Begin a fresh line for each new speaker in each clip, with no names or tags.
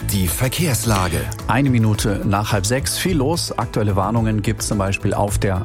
Die Verkehrslage.
1 Minute nach 5:30, viel los. Aktuelle Warnungen gibt es zum Beispiel auf der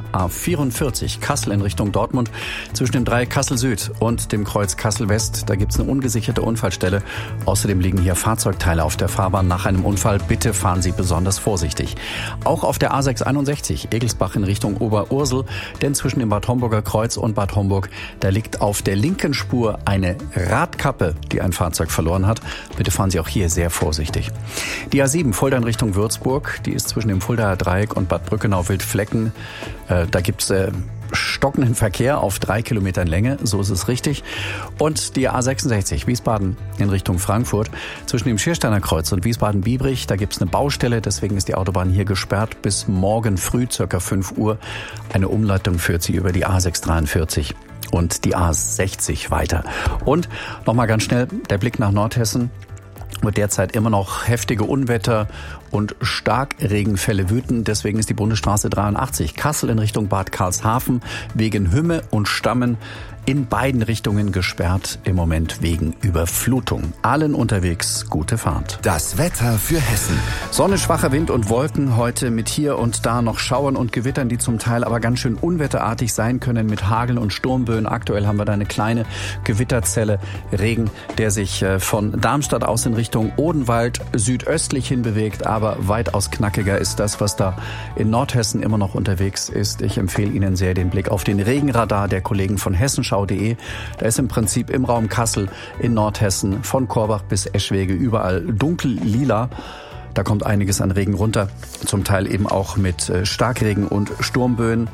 A44 Kassel in Richtung Dortmund zwischen dem Dreieck Kassel Süd und dem Kreuz Kassel West. Da gibt es eine ungesicherte Unfallstelle. Außerdem liegen hier Fahrzeugteile auf der Fahrbahn nach einem Unfall. Bitte fahren Sie besonders vorsichtig. Auch auf der A661 Egelsbach in Richtung Oberursel, denn zwischen dem Bad Homburger Kreuz und Bad Homburg, da liegt auf der linken Spur eine Radkappe, die ein Fahrzeug verloren hat. Bitte fahren Sie auch hier sehr vorsichtig. Die A7 Fulda in Richtung Würzburg, die ist zwischen dem Fuldaer Dreieck und Bad Brückenau-Wildflecken. Da gibt's stockenden Verkehr auf 3 Kilometern Länge, so ist es richtig. Und die A66 Wiesbaden in Richtung Frankfurt, zwischen dem Schiersteiner Kreuz und Wiesbaden-Biebrich, da gibt's eine Baustelle, deswegen ist die Autobahn hier gesperrt bis morgen früh, ca. 5 Uhr. Eine Umleitung führt sie über die A643 und die A60 weiter. Und nochmal ganz schnell der Blick nach Nordhessen. Wo derzeit immer noch heftige Unwetter und Starkregenfälle wüten. Deswegen ist die Bundesstraße 83 Kassel in Richtung Bad Karlshafen wegen Hümme und Stammen in beiden Richtungen gesperrt, im Moment wegen Überflutung. Allen unterwegs gute Fahrt.
Das Wetter für Hessen.
Sonne, schwacher Wind und Wolken, heute mit hier und da noch Schauern und Gewittern, die zum Teil aber ganz schön unwetterartig sein können mit Hagel und Sturmböen. Aktuell haben wir da eine kleine Gewitterzelle, Regen, der sich von Darmstadt aus in Richtung Odenwald südöstlich hin bewegt, aber weitaus knackiger ist das, was da in Nordhessen immer noch unterwegs ist. Ich empfehle Ihnen sehr den Blick auf den Regenradar der Kollegen von Hessenschau.de. Da ist im Prinzip im Raum Kassel in Nordhessen von Korbach bis Eschwege überall dunkel-lila. Da kommt einiges an Regen runter, zum Teil eben auch mit Starkregen und Sturmböen.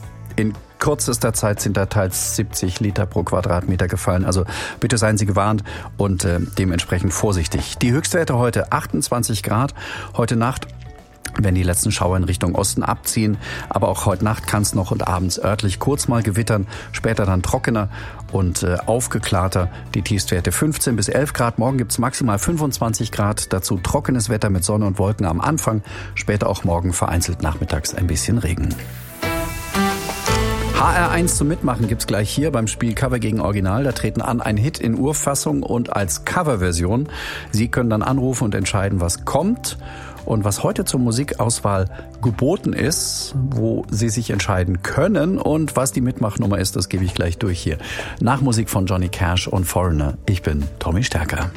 In kürzester Zeit sind da teils 70 Liter pro Quadratmeter gefallen. Also bitte seien Sie gewarnt und dementsprechend vorsichtig. Die Höchstwerte heute 28 Grad. Heute Nacht, wenn die letzten Schauer in Richtung Osten abziehen. Aber auch heute Nacht kann es noch und abends örtlich kurz mal gewittern, später dann trockener und aufgeklarter. Die Tiefstwerte 15 bis 11 Grad. Morgen gibt's maximal 25 Grad. Dazu trockenes Wetter mit Sonne und Wolken am Anfang. Später auch morgen vereinzelt nachmittags ein bisschen Regen. HR1 zum Mitmachen gibt's gleich hier beim Spiel Cover gegen Original. Da treten an ein Hit in Urfassung und als Coverversion. Sie können dann anrufen und entscheiden, was kommt. Und was heute zur Musikauswahl geboten ist, wo Sie sich entscheiden können und was die Mitmachnummer ist, das gebe ich gleich durch hier. Nach Musik von Johnny Cash und Foreigner. Ich bin Tommy Stärker.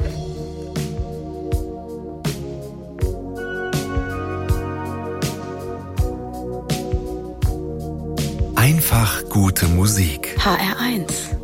Einfach gute Musik.
HR1